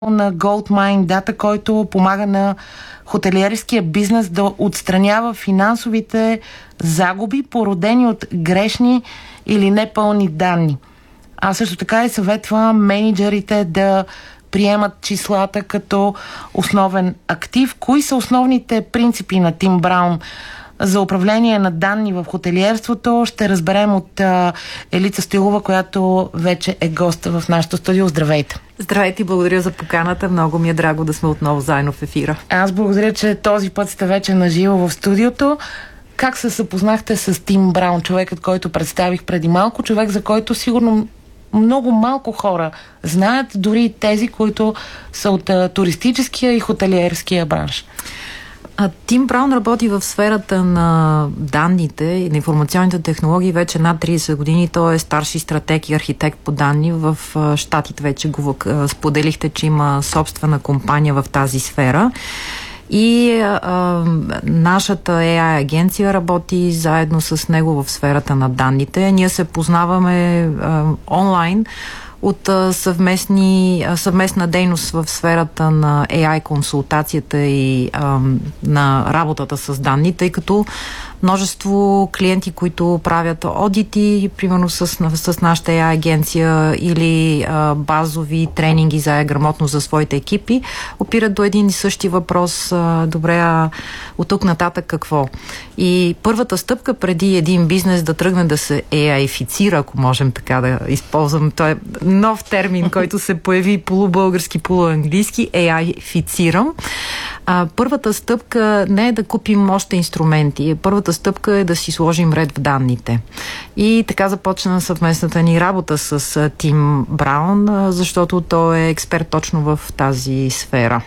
на Goldmine Data, който помага на хотелиерския бизнес да отстранява финансовите загуби, породени от грешни или непълни данни. А също така и съветва мениджърите да приемат числата като основен актив. Кои са основните принципи на Тим Браун за управление на данни в хотелиерството? Ще разберем от Елица Стоилова, която вече е гост в нашото студио. Здравейте! Здравейте и благодаря за поканата. Много ми е драго да сме отново заедно в ефира. Аз благодаря, че този път сте вече наживо в студиото. Как се съпознахте с Тим Браун, човекът, който представих преди малко, човек, за който сигурно много малко хора знаят, дори и тези, които са от туристическия и хотелиерския бранш? Тим Браун работи в сферата на данните и на информационните технологии вече над 30 години. Той е старши стратег и архитект по данни. В Щатите вече го споделихте, че има собствена компания в тази сфера. И нашата AI агенция работи заедно с него в сферата на данните. Ние се познаваме онлайн от съвместна дейност в сферата на AI консултацията и на работата с данни, тъй като множество клиенти, които правят одити, примерно с нашата AI агенция или базови тренинги за грамотност за своите екипи, опират до един и същи въпрос: добре, от тук нататък какво? И първата стъпка преди един бизнес да тръгне да се AI-фицира, ако можем така да използвам, той е нов термин, който се появи полубългарски, полуанглийски, AI-фицирам. Първата стъпка не е да купим още инструменти. Първата стъпка е да си сложим ред в данните. И така започна съвместната ни работа с Тим Браун, защото той е експерт точно в тази сфера.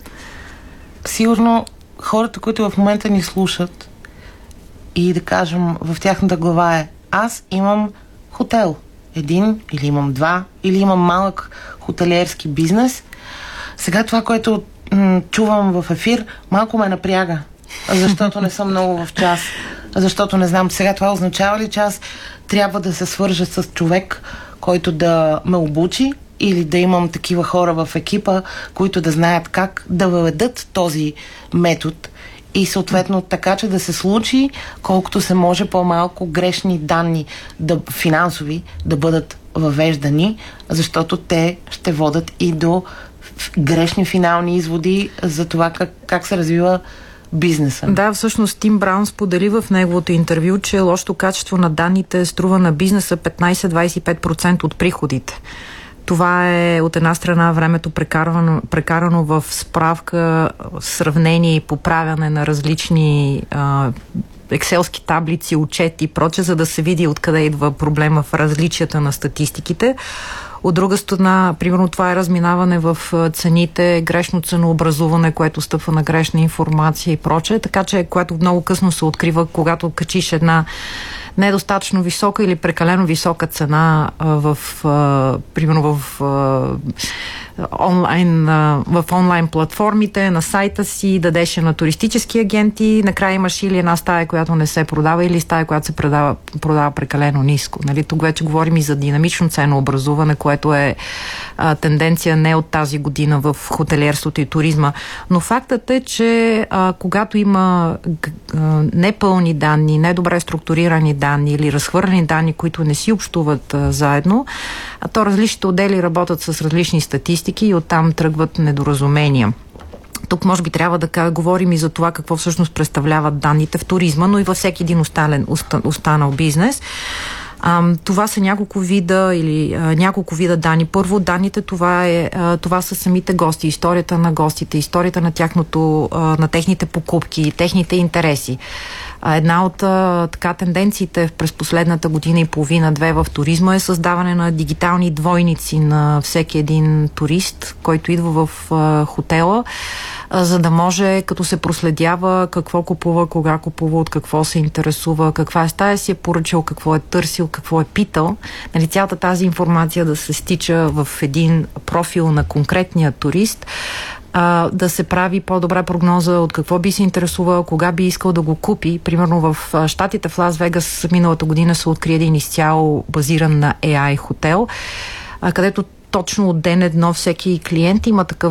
Сигурно хората, които в момента ни слушат и да кажем в тяхната глава е: аз имам хотел. Един или имам два, или имам малък хотелиерски бизнес. Сега това, което чувам в ефир, малко ме напряга, защото не съм много в час, защото не знам сега това означава ли, че аз трябва да се свържа с човек, който да ме обучи, или да имам такива хора в екипа, които да знаят как да въведат този метод и съответно така, че да се случи колкото се може по-малко грешни данни финансови да бъдат въвеждани, защото те ще водят и до грешни финални изводи за това как се развива бизнеса. Да, всъщност Тим Браун сподели в неговото интервю, че лошото качество на данните струва на бизнеса 15-25% от приходите. Това е от една страна времето прекарано в справка, сравнение и поправяне на различни екселски таблици, отчети и проче, за да се види откъде идва проблема в различията на статистиките. От друга страна, примерно, това е разминаване в цените, грешно ценообразуване, което стъпва на грешна информация и прочее, така че, което много късно се открива, когато качиш една недостатъчно висока или прекалено висока цена примерно в онлайн платформите, на сайта си, дадеше на туристически агенти, накрая имаш или една стая, която не се продава, или стая, която се продава прекалено ниско. Нали? Тук вече говорим и за динамично ценообразуване, което е тенденция не от тази година в хотелиерството и туризма. Но фактът е, че когато има непълни данни, недобре структурирани данни или разхвърлени данни, които не си общуват заедно, то различните отдели работят с различни статистики и оттам тръгват недоразумения. Тук може би трябва да говорим и за това какво всъщност представляват данните в туризма, но и във всеки един останал бизнес. Това са няколко вида данни. Първо, данните, това са самите гости, историята на гостите, историята на техните покупки, техните интереси. Една от тенденциите през последната година и половина-две в туризма е създаване на дигитални двойници на всеки един турист, който идва в хотела, за да може, като се проследява какво купува, кога купува, от какво се интересува, каква стая си е поръчал, какво е търсил, какво е питал. Нали, цялата тази информация да се стича в един профил на конкретния турист, да се прави по-добра прогноза от какво би се интересувал, кога би искал да го купи. Примерно в Щатите, в Лас Вегас, миналата година се откри един изцяло базиран на AI хотел, където точно от ден едно всеки клиент има такъв